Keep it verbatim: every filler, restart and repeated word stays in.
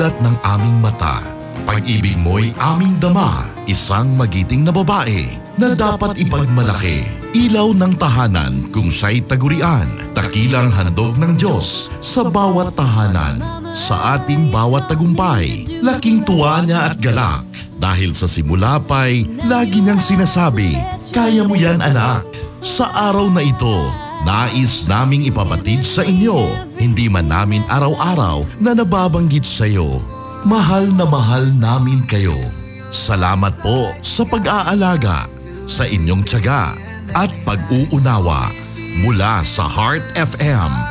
mulat ng aming mata. Pag-ibig mo'y aming dama, isang magiting na babae na dapat ipagmalaki. Ilaw ng tahanan kung siya'y tagurian, takilang handog ng Diyos sa bawat tahanan. Sa ating bawat tagumpay, laking tuwa niya at galak. Dahil sa simula pa'y lagi niyang sinasabi, kaya mo yan anak. Sa araw na ito, nais naming ipabatid sa inyo, hindi man namin araw-araw na nababanggit sa iyo. Mahal na mahal namin kayo. Salamat po sa pag-aalaga, sa inyong tiyaga at pag-uunawa. Mula sa Heart F M